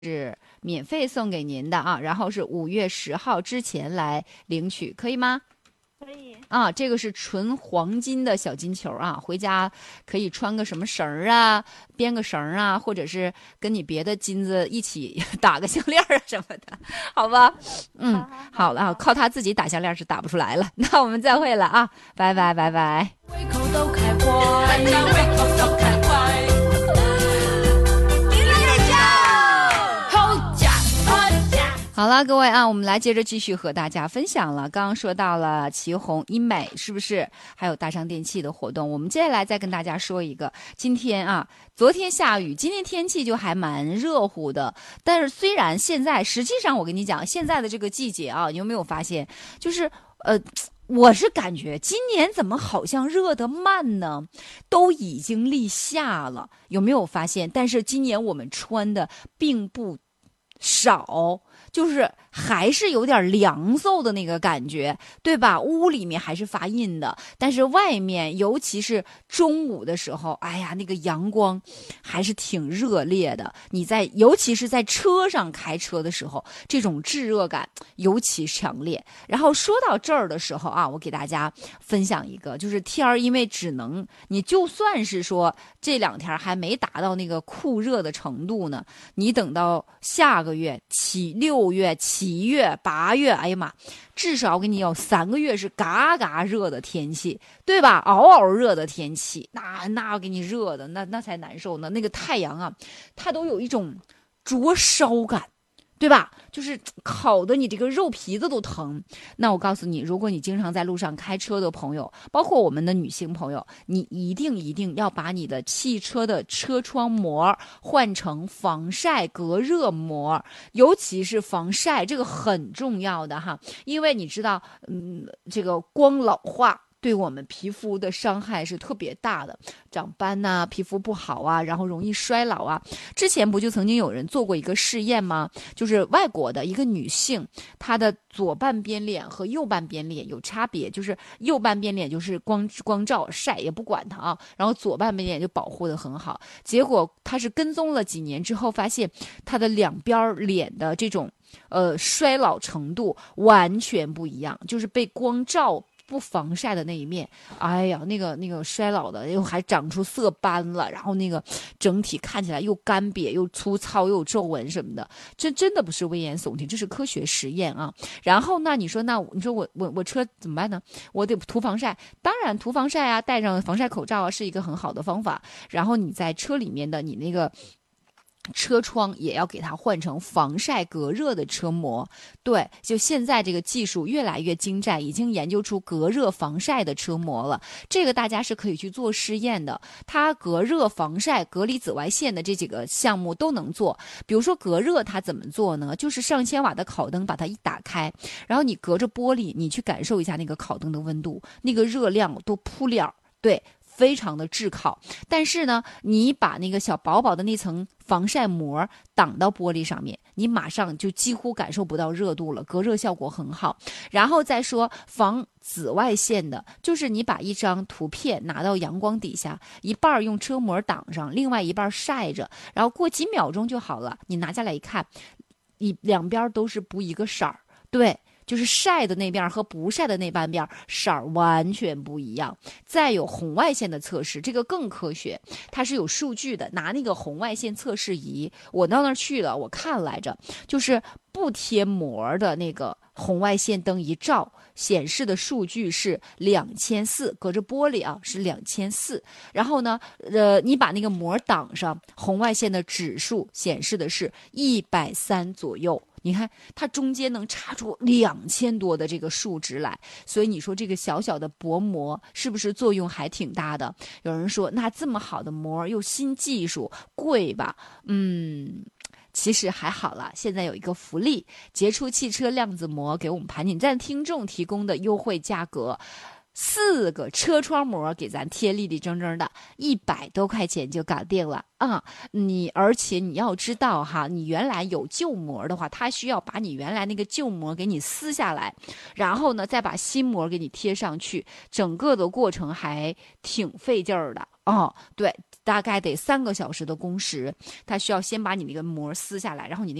是免费送给您的啊，然后是5月10号之前来领取，可以吗？ 可以。 啊，这个是纯黄金的小金球啊，回家可以穿个什么绳儿啊，编个绳儿啊，或者是跟你别的金子一起打个项链啊什么的，好吧？嗯，好了啊，靠他自己打项链是打不出来了。那我们再会了啊，拜拜拜拜。胃口都开坏，大家胃口都开坏。好了，各位啊，我们来接着继续和大家分享了。刚刚说到了旗宏、医美，是不是？还有大商电器的活动。我们接下来再跟大家说一个，今天啊，昨天下雨，今天天气就还蛮热乎的。但是虽然现在，实际上我跟你讲，现在的这个季节啊，你有没有发现，就是我是感觉今年怎么好像热得慢呢？都已经立夏了，有没有发现？但是今年我们穿的并不少。就是还是有点凉飕的那个感觉，对吧？屋里面还是发硬的，但是外面，尤其是中午的时候，哎呀，那个阳光还是挺热烈的。尤其是在车上开车的时候，这种炙热感尤其强烈。然后说到这儿的时候啊，我给大家分享一个，就是天儿，因为你就算是说这2天还没达到那个酷热的程度呢，你等到下个月6月、7月、8月，哎呀妈，至少给你有3个月是嘎嘎热的天气，对吧？嗷嗷热的天气，那给你热的，那才难受呢。那个太阳啊，它都有一种灼烧感，对吧？就是烤的你这个肉皮子都疼。那我告诉你，如果你经常在路上开车的朋友，包括我们的女性朋友，你一定要把你的汽车的车窗膜换成防晒隔热膜，尤其是防晒，这个很重要的哈，因为你知道，这个光老化对我们皮肤的伤害是特别大的，长斑呐、皮肤不好啊，然后容易衰老啊。之前不就曾经有人做过一个试验吗？就是外国的一个女性，她的左半边脸和右半边脸有差别，就是右半边脸就是光照晒也不管它啊，然后左半边脸就保护得很好。结果她是跟踪了几年之后，发现她的两边脸的这种衰老程度完全不一样，就是被光照不防晒的那一面，哎呀，那个衰老的又还长出色斑了，然后那个整体看起来又干瘪又粗糙又有皱纹什么的，这真的不是危言耸听，这是科学实验啊。然后那你说我车怎么办呢？我得涂防晒，当然涂防晒啊，戴上防晒口罩啊是一个很好的方法。然后你在车里面的你那个车窗也要给它换成防晒隔热的车膜，对，就现在这个技术越来越精湛，已经研究出隔热防晒的车膜了。这个大家是可以去做试验的，它隔热、防晒、隔离紫外线的这几个项目都能做。比如说隔热，它怎么做呢？就是上千瓦的烤灯把它一打开，然后你隔着玻璃，你去感受一下那个烤灯的温度，那个热量都扑脸，对。非常的炙烤，但是呢，你把那个小薄薄的那层防晒膜挡到玻璃上面，你马上就几乎感受不到热度了，隔热效果很好。然后再说防紫外线的，就是你把一张图片拿到阳光底下，一半用车膜挡上，另外一半晒着，然后过几秒钟就好了。你拿下来一看，两边都是不一个色儿，对。就是晒的那边和不晒的那半边色儿完全不一样。再有红外线的测试，这个更科学，它是有数据的。拿那个红外线测试仪，我到那儿去了，我看来着，就是不贴膜的那个红外线灯一照，显示的数据是2400，隔着玻璃啊是2400。然后呢，你把那个膜挡上，红外线的指数显示的是130左右。你看它中间能差出2000多的这个数值来，所以你说这个小小的薄膜是不是作用还挺大的？有人说那这么好的膜又新技术贵吧？其实还好啦，现在有一个福利，杰出汽车量子膜给我们盘锦站听众提供的优惠价格。4个车窗膜给咱贴立立正正的，100多块钱就搞定了啊！而且你要知道哈，你原来有旧膜的话，它需要把你原来那个旧膜给你撕下来，然后呢再把新膜给你贴上去，整个的过程还挺费劲儿的哦。对， 大概得3个小时的工时，它需要先把你那个膜撕下来，然后你